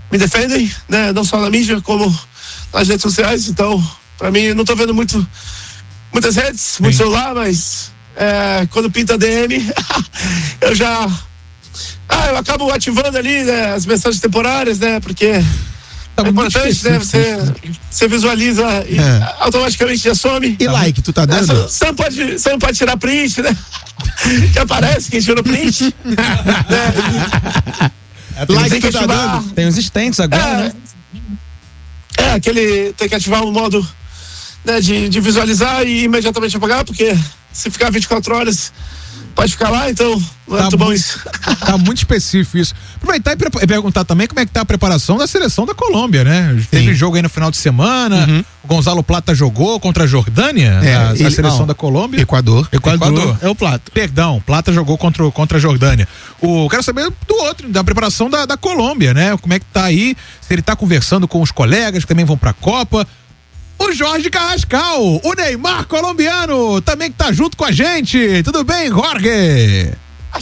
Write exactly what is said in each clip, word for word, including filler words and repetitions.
me defendem, né? Não só na mídia, como nas redes sociais. Então, para mim, eu não tô vendo muito, muitas redes, muito Sim. celular, mas é, quando pinta D M, eu já... Ah, eu acabo ativando ali, né, as mensagens temporárias, né? Porque tá é importante, né? Você, você visualiza e é. automaticamente já some. E like, tu tá dando? Você, você, não pode, você não pode tirar print, né? Que aparece quem tirou print. né? É, tem like que tá dando. Tem os existentes agora, é, né? É, aquele, tem que ativar o modo, né, de, de visualizar e imediatamente apagar, porque se ficar vinte e quatro horas... pode ficar lá, então não é tá muito bom muito, isso. Tá muito específico isso. Aproveitar e, pre- e perguntar também como é que tá a preparação da seleção da Colômbia, né? Sim. Teve jogo aí no final de semana, uhum. o Gonzalo Plata jogou contra a Jordânia, é, a, a seleção não, da Colômbia. Equador. Equador. Equador. É o Plata. Perdão, Plata jogou contra, contra a Jordânia. O, quero saber do outro, da preparação da, da Colômbia, né? Como é que tá aí, se ele tá conversando com os colegas que também vão pra Copa. O Jorge Carrascal, o Neymar colombiano, também que tá junto com a gente. Tudo bem, Jorge?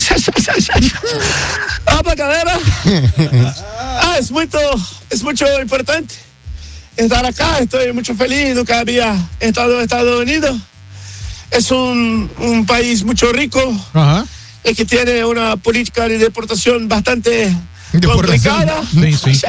Hola, galera. Ah, es muito, es mucho importante estar acá. Estoy muito feliz. Nunca había estado en Estados Unidos. Es un, un país muito rico. Uh-huh. Y que tiene una política de deportación bastante complicada. Sim, sim.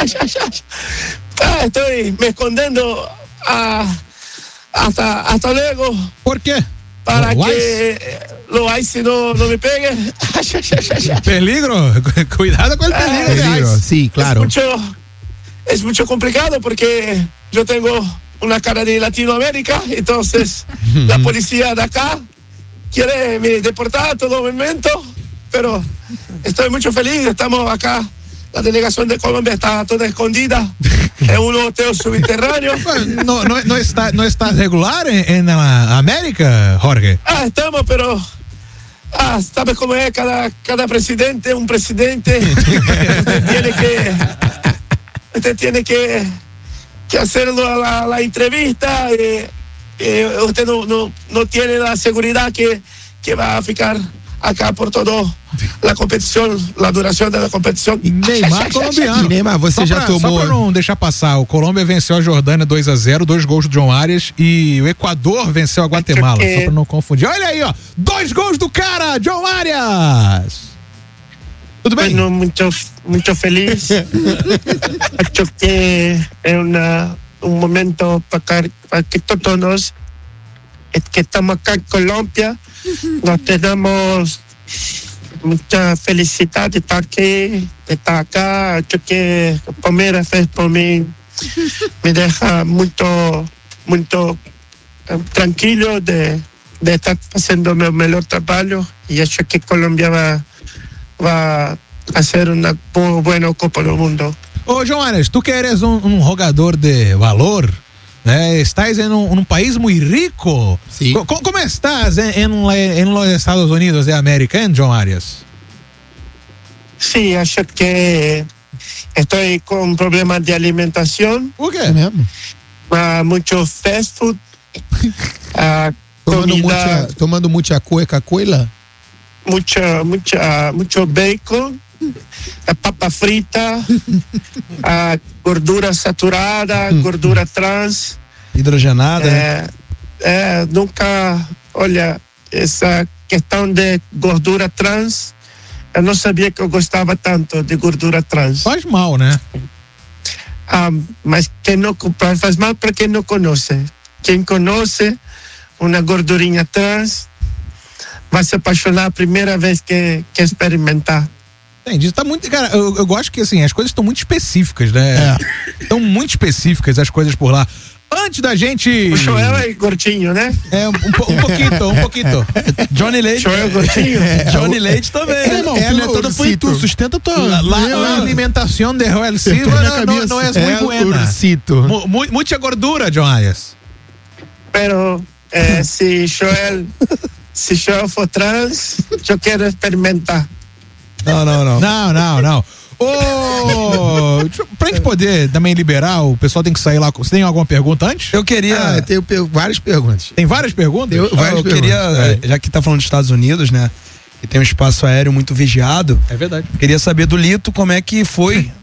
Ah, estoy me escondendo a, hasta, hasta luego. ¿Por qué? Para lo que lo ice no, no me pegue. Peligro, cuidado con el peligro. Eh, peligro. Sí, claro. Es mucho, es mucho complicado porque yo tengo una cara de Latinoamérica, entonces la policía de acá quiere me deportar a todo momento, pero estoy mucho feliz, estamos acá. La delegación de Colombia está toda escondida en un hotel subterráneo. No, no, no está, no está regular en, en la América, Jorge. Ah, estamos, pero ah, sabes cómo es cada, cada presidente, un presidente. usted tiene que, usted tiene que, que hacerlo la, la entrevista. Eh, eh, usted no, no, no tiene la seguridad que, que va a ficar acá por todo a competição, a duração da competição. E Neymar colombiano. E Neymar, você só já pra, tomou... Só pra não deixar passar, o Colômbia venceu a Jordânia dois a zero, dois gols do John Arias, e o Equador venceu a Guatemala, porque... só pra não confundir. Olha aí, ó, dois gols do cara, John Arias. Tudo bem? Bueno, muito, muito feliz. Acho que é uma, um momento para que todos nós que estamos acá em Colômbia, nós temos muita felicidade de estar aqui, de estar acá. Acho que a primeira vez por mim me deixa muito, muito tranquilo de, de estar fazendo o meu melhor trabalho e acho que Colômbia vai, vai fazer uma boa Copa do Mundo. Ô, João Arias, tu que eres um, um jogador de valor, ¿Eh? Estás en un, un país muy rico. Sí. ¿Cómo, cómo estás en, en, en los Estados Unidos de América, en John Arias? Sí, acho que estoy con problemas de alimentación. ¿Por qué? Uh, mucho fast food. Uh, tomando, comida, mucha, tomando mucha Coca-Cola. Mucha, mucha, mucho bacon. A papa frita, a gordura saturada, gordura trans. Hidrogenada. É, é, nunca, olha, essa questão de gordura trans, eu não sabia que eu gostava tanto de gordura trans. Faz mal, né? Ah, mas quem não, faz mal para quem não conhece. Quem conhece uma gordurinha trans vai se apaixonar a primeira vez que, que experimentar. Entendi, tá muito, cara, eu, eu gosto que assim, as coisas estão muito específicas, né? Estão é. muito específicas as coisas por lá. Antes da gente... O Joel é gordinho, né? É, um, um, um pouquinho, um pouquinho. Johnny Leite. Joel é gordinho. Johnny Leite também. É, irmão, é, filho, toda foi tu, sustenta tua... La, la, la alimentação de Joel Silva não, não, não é muito buena. Mu, mu, muita gordura, John Arias. Pero, eh, se Joel, se Joel for trans, eu quero experimentar. Não, não, não. Não, não, não. Ô, pra gente poder também liberar, o pessoal tem que sair lá. Você tem alguma pergunta antes? Eu queria. Ah, eu tenho per- várias perguntas. Tem várias perguntas? Eu, várias eu perguntas. queria, é. já que tá falando dos Estados Unidos, né? Que tem um espaço aéreo muito vigiado. É verdade. Queria saber do Lito como é que foi